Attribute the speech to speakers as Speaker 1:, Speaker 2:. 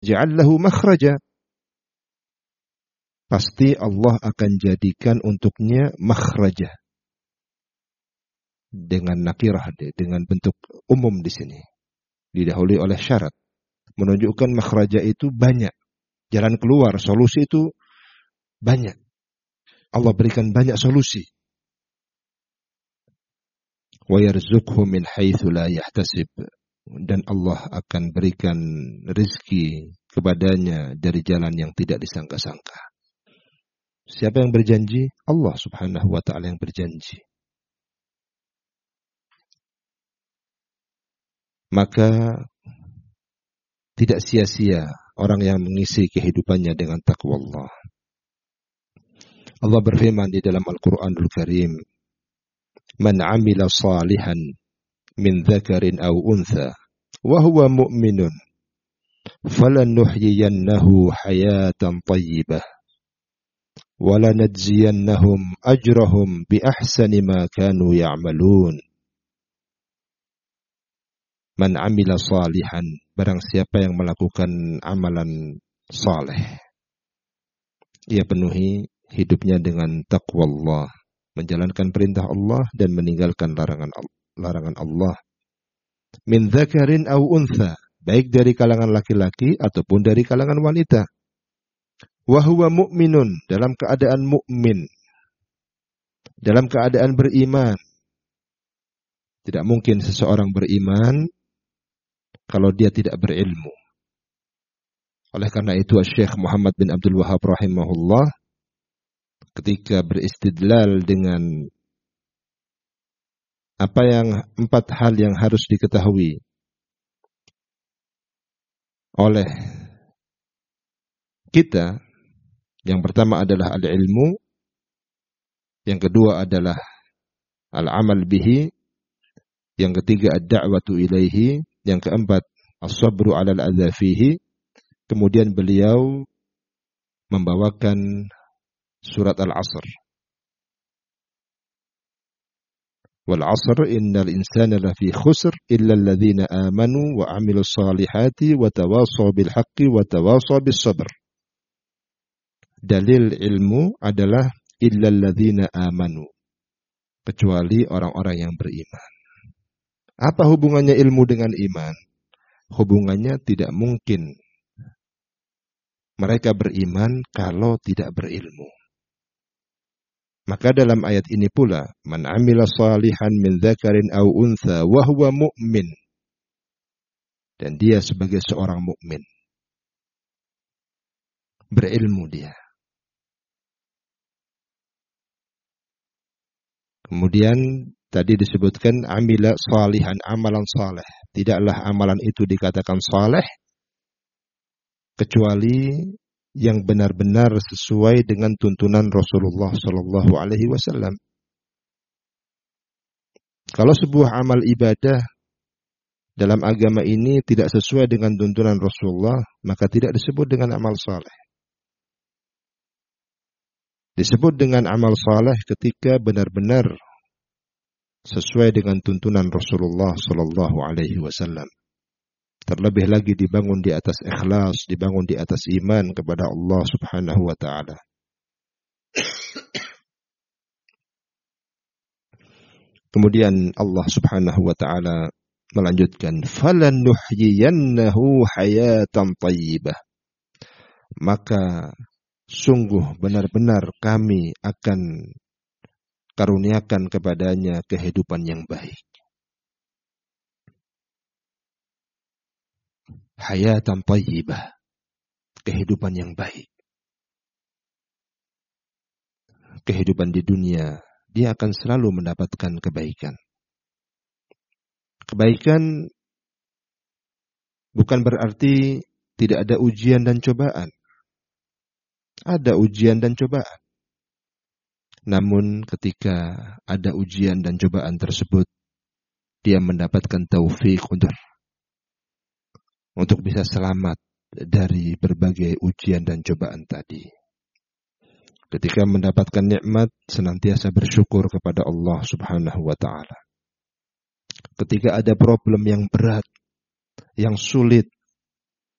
Speaker 1: yaj'al lahu makhraja. Pasti Allah akan jadikan untuknya makhraja. Dengan nakirah, dengan bentuk umum di sini. Didahului oleh syarat. Menunjukkan makhraja itu banyak. Jalan keluar, solusi itu banyak. Allah berikan banyak solusi. Wa yarzuqhu min haitsu la yahtasib. Dan Allah akan berikan rezeki kepadanya dari jalan yang tidak disangka-sangka. Siapa yang berjanji? Allah Subhanahu wa ta'ala yang berjanji. Maka tidak sia-sia orang yang mengisi kehidupannya dengan takwa Allah. Allah berfirman di dalam Al-Quranul Karim, "Man 'amila salihan min dzakarin aw untha wa huwa mu'minun falanuhyiyannahu hayatan thayyibah wa lanajziyannahum ajrahum bi ahsani ma kanu ya'malun." Man 'amila salihan, barang siapa yang melakukan amalan saleh, ia penuhi hidupnya dengan taqwa Allah, menjalankan perintah Allah dan meninggalkan larangan Allah. Min dzakarin aw untha, baik dari kalangan laki-laki ataupun dari kalangan wanita. Wa huwa mu'minun, dalam keadaan mukmin, dalam keadaan beriman. Tidak mungkin seseorang beriman kalau dia tidak berilmu. Oleh karena itu Syekh Muhammad bin Abdul Wahhab rahimahullah ketika beristidlal dengan apa yang 4 hal yang harus diketahui oleh kita, yang pertama adalah al-ilmu, yang kedua adalah al-amal bihi, yang ketiga ad-da'watu ilaihi, yang keempat as-sabru 'alal adza fihi. Kemudian beliau membawakan surat Al-'Asr. Wal 'asr innal insana lafi khusr illa alladhina amanu wa 'amilus salihati wa tawasaw bil haqqi wa tawasaw bis sabr. Dalil ilmu adalah illa alladhina amanu, kecuali orang-orang yang beriman. Apa hubungannya ilmu dengan iman? Hubungannya tidak mungkin mereka beriman kalau tidak berilmu. Maka dalam ayat ini pula, man 'amila salihan min dzakarin aw untha wa huwa mu'min. Dan dia sebagai seorang mukmin. Berilmu dia. Kemudian tadi disebutkan amila salihan, amalan saleh. Tidaklah amalan itu dikatakan saleh kecuali yang benar-benar sesuai dengan tuntunan Rasulullah sallallahu alaihi wasallam. Kalau sebuah amal ibadah dalam agama ini tidak sesuai dengan tuntunan Rasulullah, maka tidak disebut dengan amal saleh. Disebut dengan amal saleh ketika benar-benar sesuai dengan tuntunan Rasulullah sallallahu alaihi wasallam. Terlebih lagi dibangun di atas ikhlas, dibangun di atas iman kepada Allah Subhanahu wa taala. Kemudian Allah Subhanahu wa taala melanjutkan, "Falanuhyiyannahu hayatan thayyibah." Maka sungguh benar-benar kami akan karuniakan kepadanya kehidupan yang baik. Hayatan thayyibah, kehidupan yang baik. Kehidupan di dunia, dia akan selalu mendapatkan kebaikan. Kebaikan bukan berarti tidak ada ujian dan cobaan. Ada ujian dan cobaan. Namun ketika ada ujian dan cobaan tersebut, dia mendapatkan taufik untuk bisa selamat dari berbagai ujian dan cobaan tadi. Ketika mendapatkan nikmat, senantiasa bersyukur kepada Allah Subhanahu wa ta'ala. Ketika ada problem yang berat, yang sulit,